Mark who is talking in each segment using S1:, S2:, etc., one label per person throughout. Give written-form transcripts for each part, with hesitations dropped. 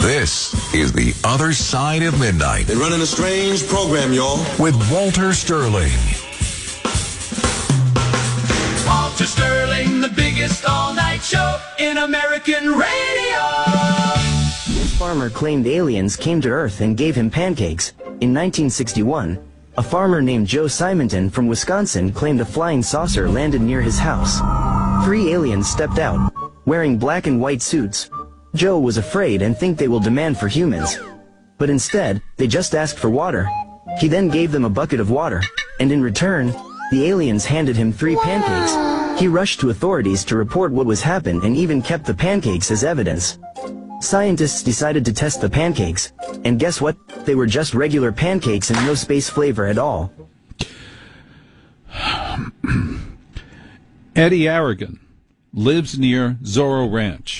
S1: This is The Other Side of Midnight.
S2: They're running a strange program, y'all.
S1: With Walter Sterling.
S3: Walter Sterling, the biggest all-night show in American radio.
S4: This farmer claimed aliens came to Earth and gave him pancakes. In 1961, a farmer named Joe Simonton from Wisconsin claimed a flying saucer landed near his house. 3 aliens stepped out, wearing black and white suits. Joe was afraid and think they will demand for humans. But instead, they just asked for water. He then gave them a bucket of water, and in return, the aliens handed him 3 pancakes. He rushed to authorities to report what was happened and even kept the pancakes as evidence. Scientists decided to test the pancakes, and guess what? They were just regular pancakes and no space flavor at all.
S5: Eddie Aragon lives near Zorro Ranch.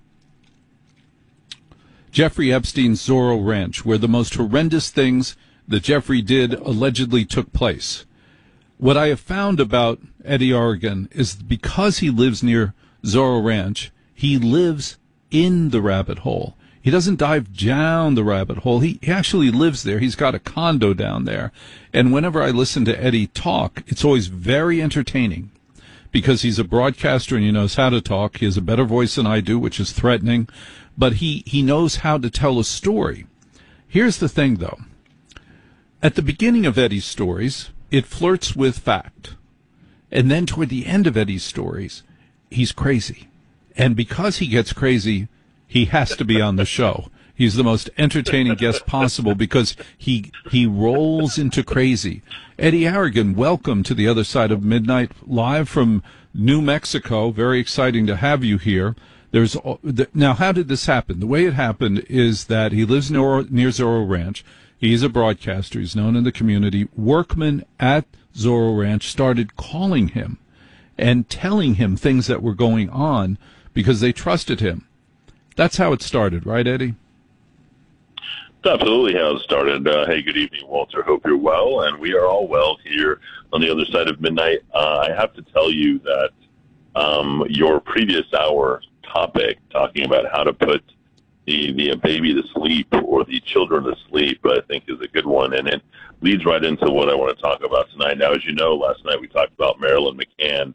S5: Jeffrey Epstein's Zorro Ranch, where the most horrendous things that Jeffrey did allegedly took place. What I have found about Eddie Aragon is because he lives near Zorro Ranch, he lives in the rabbit hole. He doesn't dive down the rabbit hole. He actually lives there. He's got a condo down there. And whenever I listen to Eddie talk, it's always very entertaining because he's a broadcaster and he knows how to talk. He has a better voice than I do, which is threatening. But he knows how to tell a story. Here's the thing, though. At the beginning of Eddie's stories, it flirts with fact. And then toward the end of Eddie's stories, he's crazy. And because he gets crazy, he has to be on the show. He's the most entertaining guest possible because he rolls into crazy. Eddie Aragon, welcome to The Other Side of Midnight, live from New Mexico. Very exciting to have you here. Now, how did this happen? The way it happened is that he lives near Zorro Ranch. He's a broadcaster. He's known in the community. Workmen at Zorro Ranch started calling him and telling him things that were going on because they trusted him. That's how it started, right, Eddie?
S6: That's absolutely how it started. Hey, good evening, Walter. Hope you're well, and we are all well here on The Other Side of Midnight. I have to tell you that your previous hour topic, talking about how to put the baby to sleep or the children to sleep, I think is a good one, and it leads right into what I want to talk about tonight. Now, as you know, last night we talked about Madeline McCann,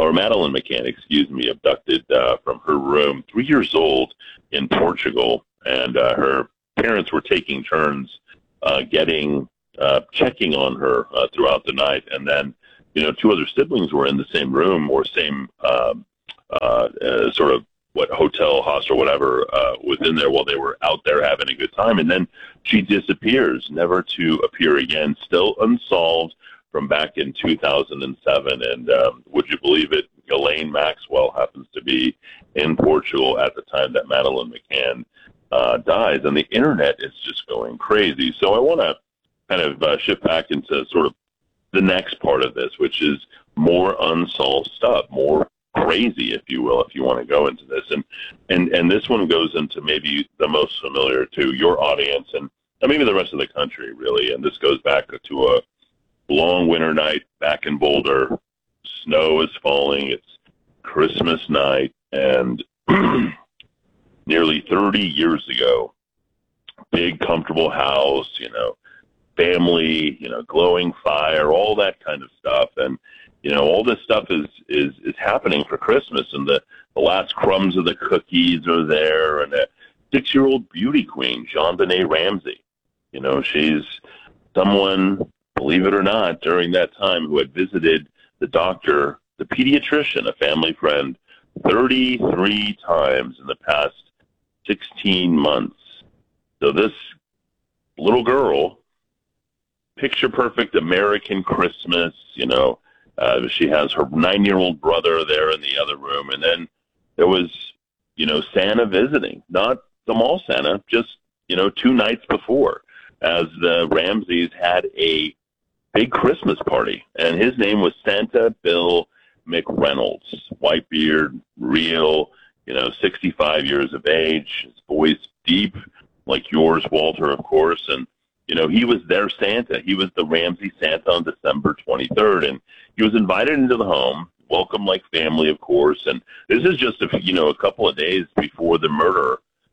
S6: abducted from her room, 3 years old, in Portugal, and her parents were taking turns checking on her throughout the night, and then 2 other siblings were in the same room or same sort of hotel, hostel, whatever, was in there while they were out there having a good time. And then she disappears, never to appear again, still unsolved from back in 2007. And would you believe it? Ghislaine Maxwell happens to be in Portugal at the time that Madeline McCann dies. And the internet is just going crazy. So I want to kind of shift back into sort of the next part of this, which is more unsolved stuff, more crazy, if you will, if you want to go into this. And this one goes into maybe the most familiar to your audience and maybe the rest of the country, really. And this goes back to a long winter night back in Boulder. Snow is falling. It's Christmas night. And nearly 30 years ago, big, comfortable house, family, glowing fire, all that kind of stuff. And all this stuff is happening for Christmas, and the last crumbs of the cookies are there, and a 6-year-old beauty queen, JonBenet Ramsey. She's someone, believe it or not, during that time who had visited the doctor, the pediatrician, a family friend, 33 times in the past 16 months. So this little girl, picture-perfect American Christmas, she has her 9-year-old brother there in the other room. And then there was, Santa visiting, not the mall Santa, just, 2 nights before, as the Ramseys had a big Christmas party. And his name was Santa Bill McReynolds, white beard, real, 65 years of age, his voice deep, like yours, Walter, of course. And, he was their Santa. He was the Ramsey Santa on December 23rd. And he was invited into the home, welcomed like family, of course. And this is just, a couple of days before the murder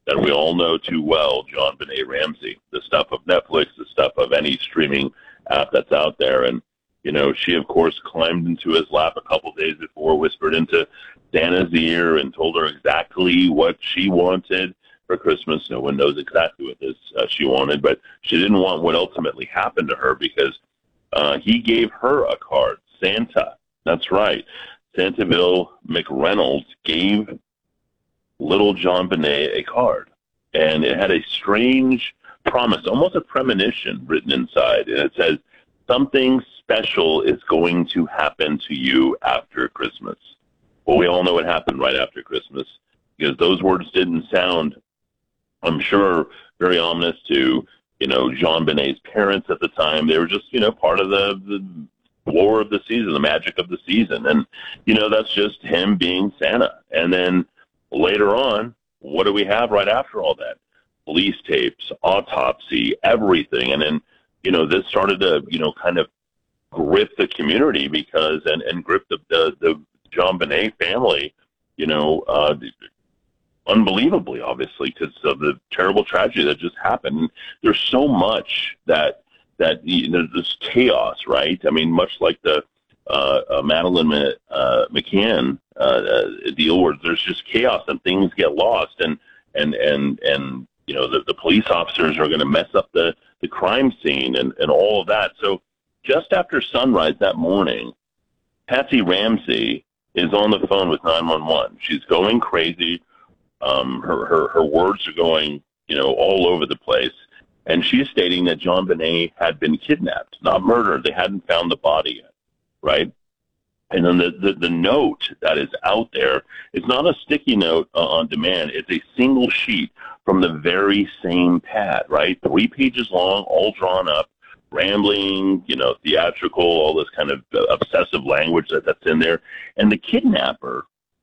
S6: that we all know too well, John Benet Ramsey, the stuff of Netflix, the stuff of any streaming app that's out there. And, you know, she, of course, climbed into his lap a couple days before, whispered into Santa's ear and told her exactly what she wanted for Christmas. No one knows exactly what this she wanted, but she didn't want what ultimately happened to her because he gave her a card. Santa, that's right. Santaville McReynolds gave little John Benet a card, and it had a strange promise, almost a premonition written inside, and it says, something special is going to happen to you after Christmas. Well, we all know what happened right after Christmas, because those words didn't sound, I'm sure, very ominous to, you know, John Benet's parents at the time. They were just, you know, part of the lore of the season, the magic of the season. And, you know, that's just him being Santa. And then later on, what do we have right after all that? Police tapes, autopsy, everything. And then, you know, this started to, you know, kind of grip the community because, and grip the John Benet family, you know, unbelievably, obviously, because of the terrible tragedy that just happened. There's so much that you know, this chaos, right? I mean, much like the Madeleine McCann deal, where there's just chaos and things get lost, and you know, the police officers are going to mess up the crime scene and all of that. So just after sunrise that morning, Patsy Ramsey is on the phone with 911. She's going crazy. Her words are going, you know, all over the place. And she's stating that John Benet had been kidnapped, not murdered. They hadn't found the body yet, right? And then the note that is out there is not a sticky note on demand. It's a single sheet from the very same pad, right? 3 pages long, all drawn up, rambling, you know, theatrical, all this kind of obsessive language that's in there. And the kidnapper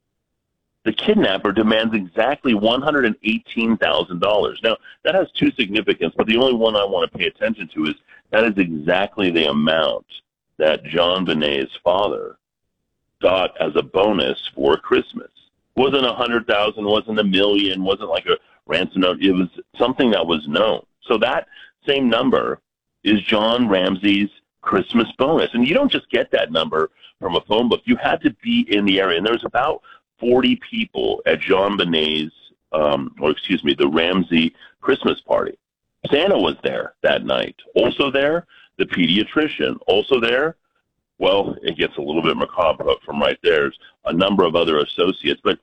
S6: demands exactly $118,000. Now, that has two significance, but the only one I want to pay attention to is that is exactly the amount that John Benet's father got as a bonus for Christmas. Wasn't 100,000, wasn't $1 million, wasn't like a ransom note. It was something that was known. So that same number is John Ramsey's Christmas bonus. And you don't just get that number from a phone book. You had to be in the area. And there's about 40 people at John Benet's, the Ramsey Christmas party. Santa was there that night. Also there, the pediatrician. Also there, well, it gets a little bit macabre, but from right there's a number of other associates. But